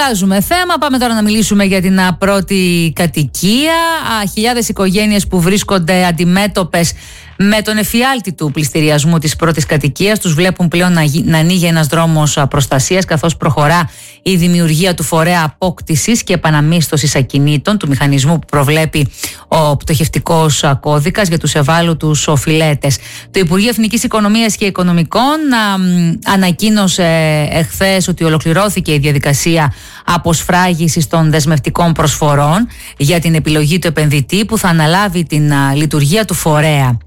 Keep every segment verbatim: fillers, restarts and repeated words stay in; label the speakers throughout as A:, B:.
A: Αλλάζουμε θέμα. Πάμε τώρα να μιλήσουμε για την πρώτη κατοικία. Χιλιάδες οικογένειες που βρίσκονται αντιμέτωπες με τον εφιάλτη του πληστηριασμού της πρώτης κατοικίας. Τους βλέπουν πλέον να, να ανοίγει ένας δρόμος προστασίας, καθώς προχωρά η δημιουργία του φορέα απόκτησης και επαναμίσθωσης ακινήτων, του μηχανισμού που προβλέπει ο πτωχευτικός κώδικας για τους ευάλωτους οφειλέτες. Το Υπουργείο Εθνικής Οικονομίας και Οικονομικών α, ανακοίνωσε εχθές ότι ολοκληρώθηκε η διαδικασία αποσφράγισης των δεσμευτικών προσφορών για την επιλογή του επενδυτή που θα αναλάβει την α, λειτουργία του φορέα.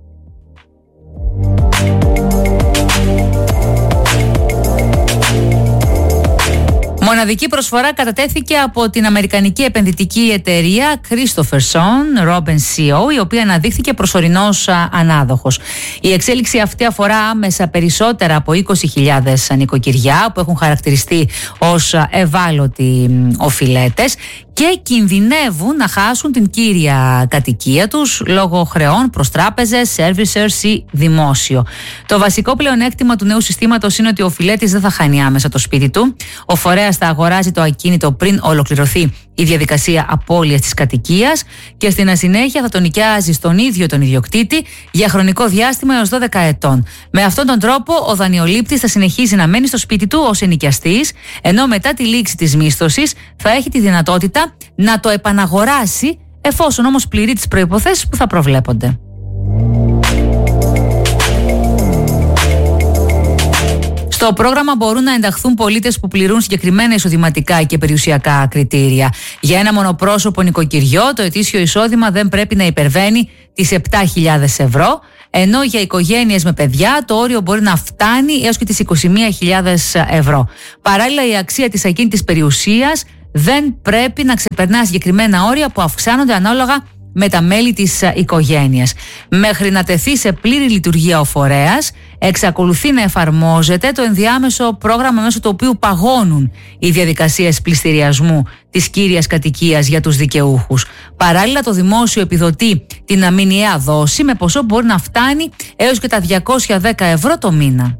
A: Μοναδική προσφορά κατατέθηκε από την αμερικανική επενδυτική εταιρεία Christopherson Robin σι ο, η οποία αναδείχθηκε προσωρινός ανάδοχος. Η εξέλιξη αυτή αφορά άμεσα περισσότερα από είκοσι χιλιάδες νοικοκυριά που έχουν χαρακτηριστεί ως ευάλωτοι οφειλέτες και κινδυνεύουν να χάσουν την κύρια κατοικία τους λόγω χρεών προς τράπεζες, servicers ή δημόσιο. Το βασικό πλεονέκτημα του νέου συστήματος είναι ότι ο οφειλέτης δεν θα χάνει άμεσα το σπίτι του. Ο φορέας θα αγοράζει το ακίνητο πριν ολοκληρωθεί η διαδικασία απώλειας της κατοικίας και στην συνέχεια θα τον νοικιάζει στον ίδιο τον ιδιοκτήτη για χρονικό διάστημα έως δώδεκα ετών. Με αυτόν τον τρόπο ο δανειολήπτης θα συνεχίζει να μένει στο σπίτι του ως ενοικιαστής, ενώ μετά τη λήξη της μίσθωσης θα έχει τη δυνατότητα να το επαναγοράσει, εφόσον όμως πληρεί τις προϋποθέσεις που θα προβλέπονται. Στο πρόγραμμα μπορούν να ενταχθούν πολίτες που πληρούν συγκεκριμένα εισοδηματικά και περιουσιακά κριτήρια. Για ένα μονοπρόσωπο νοικοκυριό, το ετήσιο εισόδημα δεν πρέπει να υπερβαίνει τις επτά χιλιάδες ευρώ, ενώ για οικογένειες με παιδιά το όριο μπορεί να φτάνει έως και τις είκοσι μία χιλιάδες ευρώ. Παράλληλα, η αξία της ακίνητης περιουσίας δεν πρέπει να ξεπερνά συγκεκριμένα όρια που αυξάνονται ανάλογα με τα μέλη της οικογένειας. Μέχρι να τεθεί σε πλήρη λειτουργία ο φορέας, εξακολουθεί να εφαρμόζεται το ενδιάμεσο πρόγραμμα μέσω του οποίου παγώνουν οι διαδικασίες πληστηριασμού της κύριας κατοικίας για τους δικαιούχους. Παράλληλα, το δημόσιο επιδοτεί την αμηνιαία δόση με ποσό που μπορεί να φτάνει έως και τα διακόσια δέκα ευρώ το μήνα.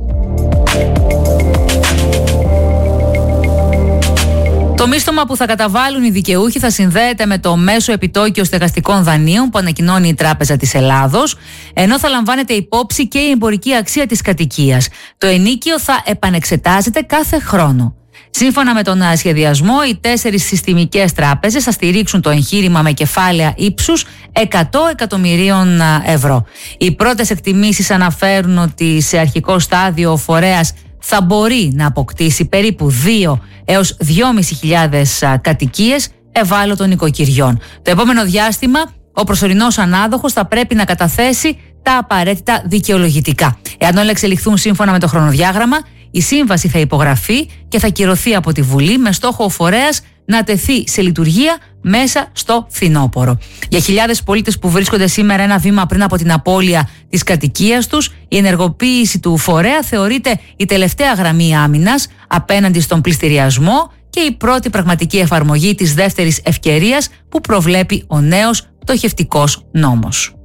A: Το μίστομα που θα καταβάλουν οι δικαιούχοι θα συνδέεται με το μέσο επιτόκιο στεγαστικών δανείων που ανακοινώνει η Τράπεζα της Ελλάδος, ενώ θα λαμβάνεται υπόψη και η εμπορική αξία της κατοικίας. Το ενίκιο θα επανεξετάζεται κάθε χρόνο. Σύμφωνα με τον σχεδιασμό, οι τέσσερις συστημικές τράπεζες θα στηρίξουν το εγχείρημα με κεφάλαια ύψους εκατό εκατομμυρίων ευρώ. Οι πρώτες εκτιμήσεις αναφέρουν ότι σε αρχικό στάδιο ο φορέας θα μπορεί να αποκτήσει περίπου δύο έως δυόμισι χιλιάδες κατοικίες ευάλωτων οικοκυριών. Το επόμενο διάστημα, ο προσωρινός ανάδοχος θα πρέπει να καταθέσει τα απαραίτητα δικαιολογητικά. Εάν όλα εξελιχθούν σύμφωνα με το χρονοδιάγραμμα, η σύμβαση θα υπογραφεί και θα κυρωθεί από τη Βουλή με στόχο ο φορέας να τεθεί σε λειτουργία μέσα στο φθινόπωρο. Για χιλιάδες πολίτες που βρίσκονται σήμερα ένα βήμα πριν από την απώλεια της κατοικίας τους, η ενεργοποίηση του φορέα θεωρείται η τελευταία γραμμή άμυνας απέναντι στον πληστηριασμό και η πρώτη πραγματική εφαρμογή της δεύτερης ευκαιρίας που προβλέπει ο νέος πτωχευτικός νόμος.